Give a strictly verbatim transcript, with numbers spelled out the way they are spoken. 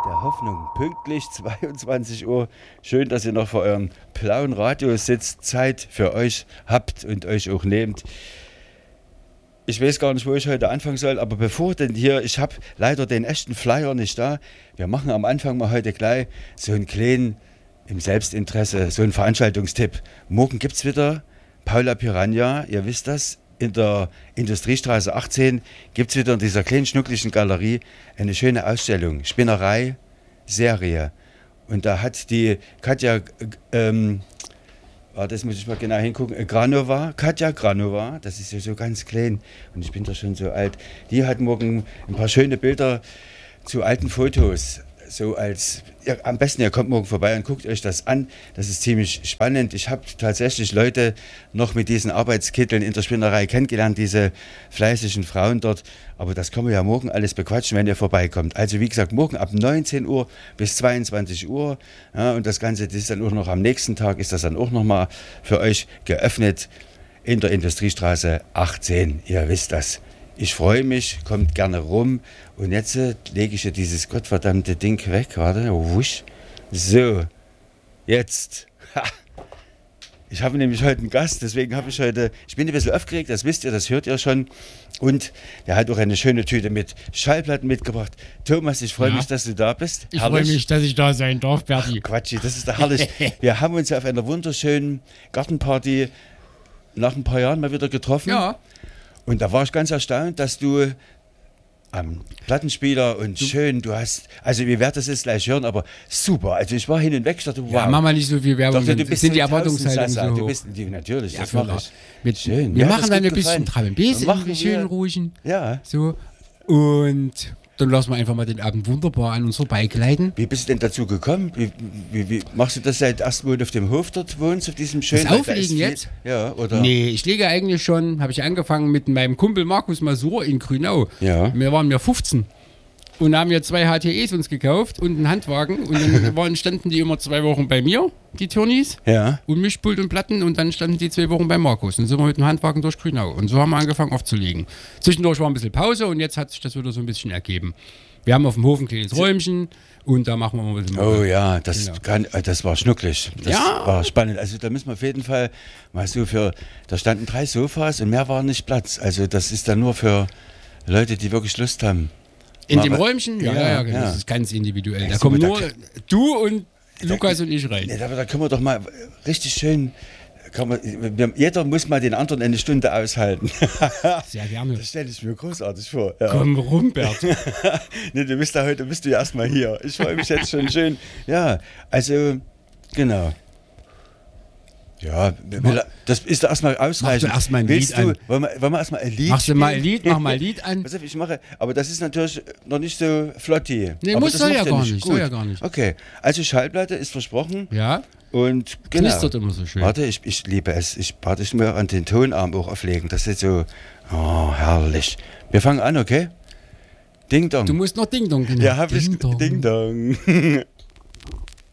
der Hoffnung. Pünktlich zweiundzwanzig Uhr. Schön, dass ihr noch vor euren blauen Radios sitzt, Zeit für euch habt und euch auch nehmt. Ich weiß gar nicht, wo ich heute anfangen soll, aber bevor denn hier, ich habe leider den echten Flyer nicht da. Wir machen am Anfang mal heute gleich so einen kleinen, im Selbstinteresse, so einen Veranstaltungstipp. Morgen gibt es wieder Paula Piranha, ihr wisst das, in der Industriestraße achtzehn gibt es wieder in dieser kleinen schnucklichen Galerie eine schöne Ausstellung, Spinnerei, Serie. Und da hat die Katja, ähm, oh, das muss ich mal genau hingucken, Granova, Katja Granova, das ist ja so ganz klein und ich bin doch schon so alt, die hat morgen ein paar schöne Bilder zu alten Fotos. So als, ja, am besten ihr kommt morgen vorbei und guckt euch das an. Das ist ziemlich spannend. Ich habe tatsächlich Leute noch mit diesen Arbeitskitteln in der Spinnerei kennengelernt, diese fleißigen Frauen dort. Aber das können wir ja morgen alles bequatschen, wenn ihr vorbeikommt. Also wie gesagt, morgen ab neunzehn Uhr bis zweiundzwanzig Uhr. Ja, und das Ganze, das ist dann auch noch am nächsten Tag, ist das dann auch nochmal für euch geöffnet in der Industriestraße achtzehn. Ihr wisst das. Ich freue mich, kommt gerne rum. Und jetzt äh, lege ich ja dieses gottverdammte Ding weg. Warte, wusch. So, jetzt. Ha. Ich habe nämlich heute einen Gast, deswegen habe ich heute, ich bin ein bisschen aufgeregt, das wisst ihr, das hört ihr schon. Und der hat auch eine schöne Tüte mit Schallplatten mitgebracht. Thomas, ich freue ja. mich, dass du da bist. Ich freue mich, dass ich da sein darf, Berti. Ach, Quatschi, das ist doch herrlich. Wir haben uns auf einer wunderschönen Gartenparty nach ein paar Jahren mal wieder getroffen. Ja. Und da war ich ganz erstaunt, dass du am Plattenspieler und du, schön, du hast, also wir werden das jetzt gleich hören, aber super. Also ich war hin und weg, ich dachte, wow. Ja, mach mal nicht so viel Werbung, dachte, du bist sind die Erwartungshaltungen so Du bist, die, natürlich, ja, das mache ich. Mit, schön. Wir ja, machen dann ein bisschen Trabembese, einen schönen, ruhigen. Ja. So, und dann lassen wir einfach mal den Abend wunderbar an uns vorbeigleiten. Wie bist du denn dazu gekommen? Wie, wie, wie machst du das seit erst, wo du auf dem Hof dort wohnst, auf diesem schönen... Das Auflegen jetzt? Ja, oder? Nee, ich lege eigentlich schon, habe ich angefangen mit meinem Kumpel Markus Masur in Grünau. Ja. Wir waren ja fünfzehn und haben ja zwei H T Es uns gekauft und einen Handwagen und dann waren, standen die immer zwei Wochen bei mir, die Turnis, ja. und Mischpult und Platten, und dann standen die zwei Wochen bei Markus. Und so sind wir mit dem Handwagen durch Grünau und so haben wir angefangen aufzulegen. Zwischendurch war ein bisschen Pause und jetzt hat sich das wieder so ein bisschen ergeben. Wir haben auf dem Hof ein kleines Räumchen und da machen wir mal ein bisschen... Oh ja, das, genau. kann, das war schnucklig. Das ja. war spannend. Also da müssen wir auf jeden Fall mal so für... Da standen drei Sofas und mehr war nicht Platz. Also das ist dann nur für Leute, die wirklich Lust haben. In mal dem Räumchen? Ja, ja, ja, ja. Das ist ganz individuell. Ja, da so, kommen da nur kann, du und Lukas da, und ich rein. Nee, aber da können wir doch mal richtig schön... Kann man, jeder muss mal den anderen eine Stunde aushalten. Sehr gerne. Das stelle ich mir großartig vor. Ja. Komm rum, Bert. Nee, du bist da heute, bist du ja erstmal hier. Ich freue mich jetzt schon schön. Ja, also, genau. Ja, das ist erstmal ausreichend. Mach erstmal ein Willst Lied du, an. wollen wir, wollen wir erstmal ein Lied Machst spielen? du mal ein Lied, mach mal ein Lied an. Pass auf, ich mache, aber das ist natürlich noch nicht so flotti. Nee, aber muss das soll macht ja gar nicht. nicht, Gut. soll ja gar nicht. Okay, also Schallplatte ist versprochen. Ja, und genau. knistert immer so schön. Warte, ich, ich liebe es. Ich warte, ich mir an den Tonarm auch auflegen. Das ist so, oh, herrlich. Wir fangen an, okay? Ding Dong. Du musst noch Ding Dong, genau. Ja, hab Ding ich. Dong. Ding Dong.